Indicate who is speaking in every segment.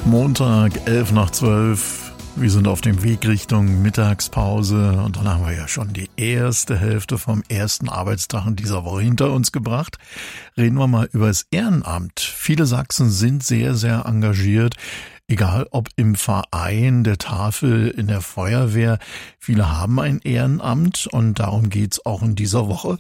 Speaker 1: Montag, 11:12. Wir sind auf dem Weg Richtung Mittagspause und dann haben wir ja schon die erste Hälfte vom ersten Arbeitstag in dieser Woche hinter uns gebracht. Reden wir mal über das Ehrenamt. Viele Sachsen sind sehr, sehr engagiert, egal ob im Verein, der Tafel, in der Feuerwehr. Viele haben ein Ehrenamt und darum geht's auch in dieser Woche.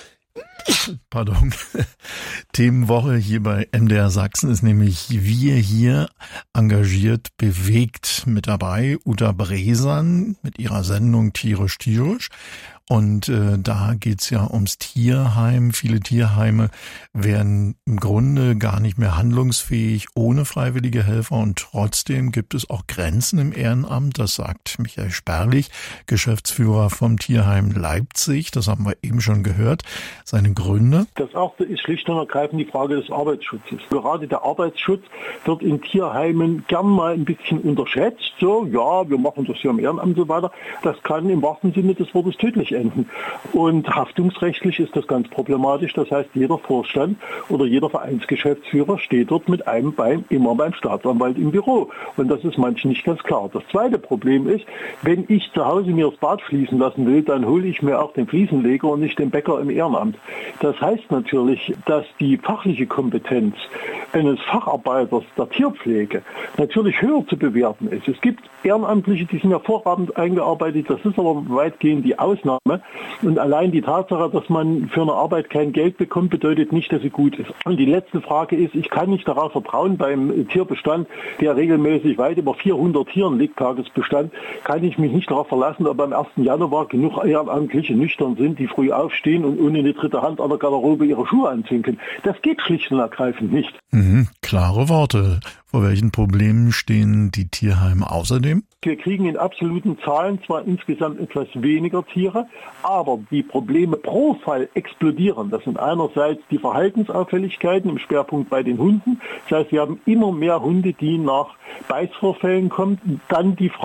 Speaker 1: Pardon. Themenwoche hier bei MDR Sachsen ist nämlich Wir hier engagiert bewegt. Mit dabei Uta Bresan mit ihrer Sendung Tierisch Tierisch. Und da geht's ja ums Tierheim. Viele Tierheime werden im Grunde gar nicht mehr handlungsfähig ohne freiwillige Helfer. Und trotzdem gibt es auch Grenzen im Ehrenamt. Das sagt Michael Sperlich, Geschäftsführer vom Tierheim Leipzig. Das haben wir eben schon gehört. Seine Gründe?
Speaker 2: Das erste ist schlicht und ergreifend die Frage des Arbeitsschutzes. Gerade der Arbeitsschutz wird in Tierheimen gern mal ein bisschen unterschätzt. So, ja, wir machen das hier im Ehrenamt und so weiter. Das kann im wahrsten Sinne des Wortes tödlich enden. Und haftungsrechtlich ist das ganz problematisch. Das heißt, jeder Vorstand oder jeder Vereinsgeschäftsführer steht dort mit einem Bein immer beim Staatsanwalt im Büro. Und das ist manchen nicht ganz klar. Das zweite Problem ist, wenn ich zu Hause mir das Bad fließen lassen will, dann hole ich mir auch den Fliesenleger und nicht den Bäcker im Ehrenamt. Das heißt natürlich, dass die fachliche Kompetenz eines Facharbeiters der Tierpflege natürlich höher zu bewerten ist. Es gibt Ehrenamtliche, die sind hervorragend eingearbeitet, das ist aber weitgehend die Ausnahme. Und allein die Tatsache, dass man für eine Arbeit kein Geld bekommt, bedeutet nicht, dass sie gut ist. Und die letzte Frage ist, ich kann nicht darauf vertrauen, beim Tierbestand, der regelmäßig weit über 400 Tieren liegt, Tagesbestand, kann ich mich nicht darauf verlassen, ob am 1. Januar genug Ehrenamtliche nüchtern sind, die früh aufstehen und ohne eine dritte Hand an der Garderobe ihre Schuhe anziehen können. Das geht schlicht und ergreifend nicht.
Speaker 1: Klare Worte. Vor welchen Problemen stehen die Tierheime außerdem?
Speaker 2: Wir kriegen in absoluten Zahlen zwar insgesamt etwas weniger Tiere, aber die Probleme pro Fall explodieren. Das sind einerseits die Verhaltensauffälligkeiten im Schwerpunkt bei den Hunden. Das heißt, wir haben immer mehr Hunde, die nach Beißvorfällen kommen. Dann die Frage